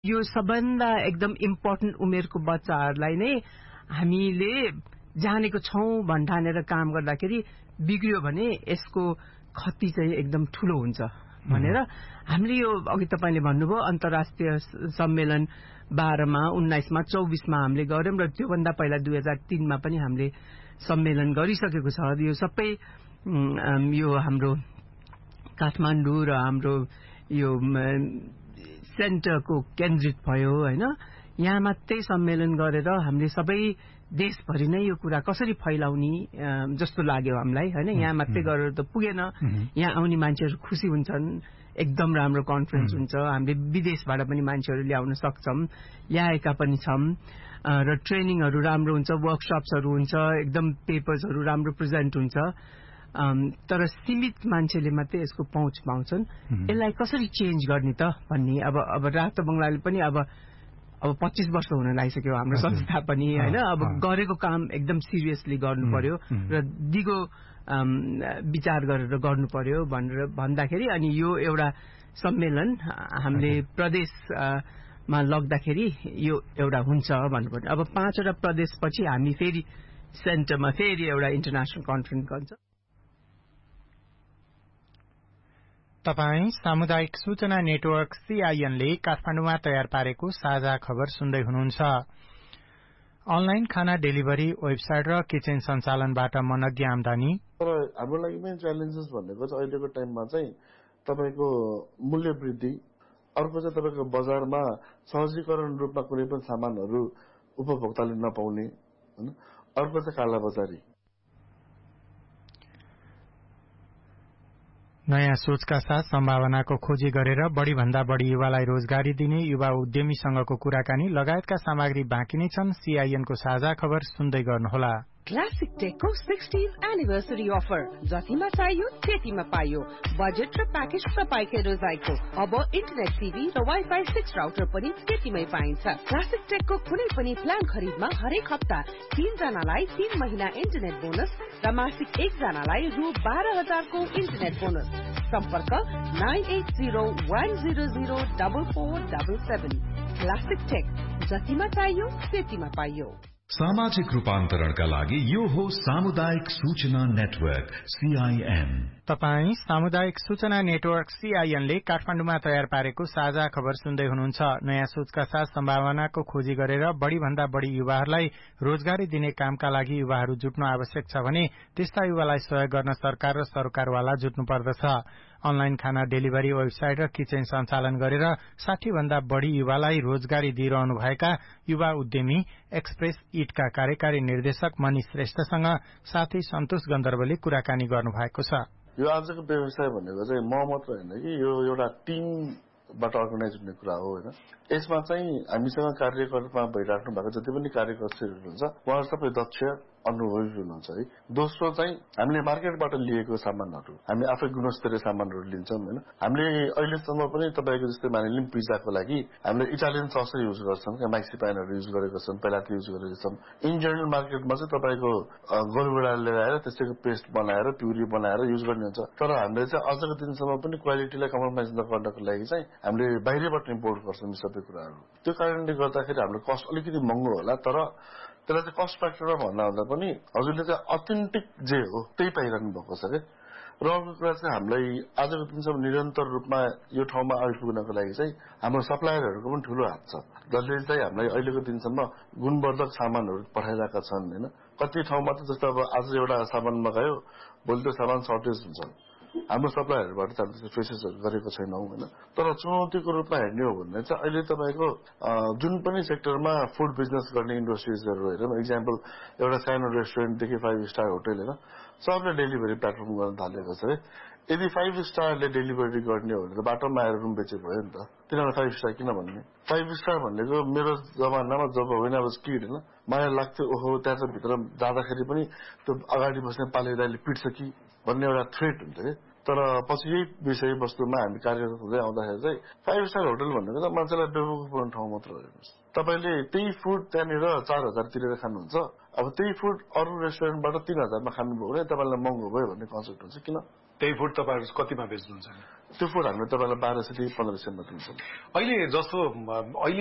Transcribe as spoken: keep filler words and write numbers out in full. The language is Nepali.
यो सबभन्दा एकदम इम्पोर्टेन्ट उमेरको बच्चाहरूलाई नै हामीले जानेको छौं भन्ठानेर काम गर्दाखेरि बिग्रियो भने यसको क्षति चाहिँ एकदम ठूलो हुन्छ भनेर हामीले यो अघि तपाईले भन्नुभयो अन्तर्राष्ट्रिय सम्मेलन बाह्रमा उन्नाइसमा चौबिसमा हामीले गर्यौं र त्योभन्दा पहिला दुई हजार तीनमा पनि हामीले सम्मेलन गरिसकेको छ। यो सबै यो हाम्रो काठमाडौँ र हाम्रो यो सेन्टरको केन्द्रित भयो हैन। यहाँ मात्रै सम्मेलन गरेर हामीले सबै देशभरि नै यो कुरा कसरी फैलाउने जस्तो लाग्यो हामीलाई हैन। यहाँ मात्रै गरेर त पुगेन, यहाँ आउने मान्छेहरू खुसी हुन्छन्, एकदम राम्रो कन्फरेन्स हुन्छ, हामीले विदेशबाट पनि मान्छेहरू ल्याउन सक्छौं, ल्याएका पनि छौं र ट्रेनिङहरू राम्रो हुन्छ, वर्कसप्सहरू हुन्छ, एकदम पेपर्सहरू राम्रो प्रेजेन्ट हुन्छ। तर सीमित मान्छेले मात्रै यसको पहुँच पाउँछन्। यसलाई कसरी चेन्ज गर्ने त भन्ने अब अब रातो बंगलाले पनि अब अब पच्चीस वर्ष हुन लागिसक्यो हाम्रो संस्था पनि हैन। अब गरेको काम एकदम सिरियसली गर्नु पर्यो र दिगो विचार गरेर गर्नु पर्यो भनेर भन्दाखेरि अनि यो एउटा सम्मेलन हामीले प्रदेशमा लग्दाखेरि यो एउटा हुन्छ भन्नुपर्छ। अब पाँचवटा प्रदेशपछि हामी फेरि सेन्टरमा फेरि एउटा इन्टरनेशनल कन्फरेन्स गर्छ। तपाई सामुदायिक सूचना नेटवर्क सीआईएन ले काठमाडौँमा तयार पारेको साझा खबर सुन्दै हुनुहुन्छ। अनलाइन खाना डेलिभरी वेबसाइट र किचन सञ्चालनबाट मनग्य आमदानी। तर हाम्रो लागि मेन च्यालेन्जेस भनेको चाहिँ अहिलेको टाइममा चाहिँ तपाईको मूल्य वृद्धि, अर्को चाहिँ तपाईको बजारमा सहजीकरण रूपमा कुनै पनि सामानहरू उपभोक्ताले नपाउने हैन, अर्को चाहिँ कालाबजारी। नयाँ सोचका साथ सम्भावनाको खोजी गरेर बढ़ी भन्दा बढ़ी युवालाई रोजगारी दिने युवा उद्यमीसँगको कुराकानी लगायतका सामग्री बाँकी नै छन्। सीआईएनको साझा खबर सुन्दै गर्नुहोला। क्लासिक टेकको सिक्सटीन्थ एनिभर्सरी अफर जतिमा चाहियो त्यतिमा पाइयो। बजेट र प्याकेज तपाईकै रोजाइको। अब इन्टरनेट टिभी र वाइफाई सिक्स राउटर पनि त्यतिमै पाइन्छ। क्लासिक टेकको कुनै पनि प्लान खरिदमा हरेक हप्ता तीन जनालाई तीन महिना इन्टरनेट बोनस र मासिक एक जनालाई रु बाह्र हजारको इन्टरनेट बोनस। सम्पर्क nine at zero one zero zero double four double seven. Classic take जतिमा चाहियो त्यतिमा पाइयो। सामाजिक रूपान्तरणका लागि यो हो सामुदायिक सूचना नेटवर्क सीआईएन। तपाई सामुदायिक सूचना नेटवर्क सीआईएन ले काठमाडौँमा तयार पारेको साझा खबर सुन्दै हुनुहुन्छ। नयाँ सोचका साथ सम्भावनाको खोजी गरेर बढ़ी भन्दा बढ़ी युवाहरूलाई रोजगारी दिने कामका लागि युवाहरू जुट्नु आवश्यक छ भने त्यस्ता युवालाई सहयोग गर्न सरकार र सरकारवाला जुट्नु पर्दछ। अनलाइन खाना डेलिभरी वेबसाइट र किचन सञ्चालन गरेर साठी भन्दा बढ़ी युवालाई रोजगारी दिइरहनु भएका युवा उद्यमी एक्सप्रेस इटका कार्यकारी निर्देशक मनिष श्रेष्ठसँग साथी सन्तोष गन्धर्वले कुराकानी गर्नु भएको छ। यो आजको व्यवसाय भनेको चाहिँ म मात्र होइन कि यो एउटा टिमबाट अर्गनाइज हुने कुरा हो हैन। यसमा चाहिँ हामीसँग कार्यकर्तामा भइराख्नु भएको जति पनि कार्यकर्ताहरू हुनुहुन्छ उहाँहरू सबै दक्ष अनुभवी हुनुहुन्छ है। दोस्रो चाहिँ हामीले मार्केटबाट लिएको सामानहरू हामी आफै गुणस्तरीय सामानहरू लिन्छौं हैन। हामीले अहिलेसम्म पनि तपाईको जस्तै मानिलिम पिज्जाको लागि हामीले इटालियन सस युज गर्छौं, म्याक्सिपाइनहरू युज गरेको छौं, पहिला त्यो युज गरेको छौं। इन जनरल मार्केटमा चाहिँ तपाईको गोलगोडा ल्याएर त्यसैको पेस्ट बनाएर प्युरी बनाएर युज गर्ने हुन्छ। तर हामीले चाहिँ अझको दिनसम्म पनि क्वालिटीलाई कम्प्रोमाइज नगर्नको लागि चाहिँ हामीले बाहिरबाट इम्पोर्ट गर्छौं सबै कुराहरू। त्यो कारणले गर्दाखेरि हाम्रो कस्ट अलिकति महँगो होला, तर त्यसलाई चाहिँ कस्ट फ्याक्टरमा भन्दा भन्दा पनि हजुरले चाहिँ अथेन्टिक जे हो त्यही पाइरहनु भएको छ के। र अर्को कुरा चाहिँ हामीलाई आजको दिनसम्म निरन्तर रूपमा यो ठाउँमा आइपुग्नको लागि चाहिँ हाम्रो सप्लायरहरूको पनि ठूलो हात छ, जसले चाहिँ हामीलाई अहिलेको दिनसम्म गुणवर्धक सामानहरू पठाइरहेका छन् हैन। कति ठाउँमा त जस्तो अब आज एउटा सामान मगायो भोलि त्यो सामान सर्टेज हुन्छ। हाम्रो सप्लायरबाट चाहिँ फेसेसहरू गरेको छैनौं हैन। तर चुनौतीको रूपमा हेर्ने हो भने चाहिँ अहिले तपाईको जुन पनि सेक्टरमा फुड बिजनेस गर्ने इन्डस्ट्रिजहरू हेरौँ, इक्जाम्पल एउटा सानो रेस्टुरेन्टदेखि फाइभ स्टार होटल हैन, सबले डेलिभरी प्लेटफर्म गर्न थालेको छ है। यदि फाइभ स्टारले डेलिभरी गर्ने हो भने त बाटोमा आएर रुम बेचे भयो नि त। तिनीहरूलाई फाइभ स्टार किन भन्ने? फाइभ स्टार भनेको मेरो जमानामा जब होइन अब किड हैन मलाई लाग्थ्यो ओहो त्यहाँ चाहिँ भित्र जाँदाखेरि पनि त्यो अगाडि बस्ने पाले दाइले पिट्छ कि भन्ने एउटा थ्रेट हुन्छ है। तर पछि यही विषयवस्तुमा हामी कार्यरत हुँदै आउँदाखेरि चाहिँ फाइभ स्टार होटल भनेको त मान्छेलाई बेवकुफ बनाउने ठाउँ मात्र हो। हेर्नुहोस्, तपाईँले त्यही फुड त्यहाँनिर चार हजार तिरेर खानुहुन्छ, अब त्यही फुड अरू रेस्टुरेन्टबाट तीन हजारमा खानुभयो भने तपाईँलाई महँगो भयो भन्ने कन्सेप्ट हुन्छ। किन? त्यही फुड तपाईँहरू कतिमा बेच्नुहुन्छ? त्यो फोन हामीले तपाईँलाई बाह्र सय पन्ध्र सयमा दिन्छौँ। अहिले जस्तो अहिले